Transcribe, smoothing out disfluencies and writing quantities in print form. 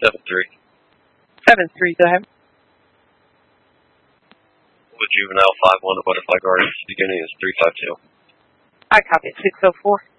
7-3. 7-3, go ahead. With juvenile 5-1 to Butterfly Gardens, beginning is 352. I copy it, 604.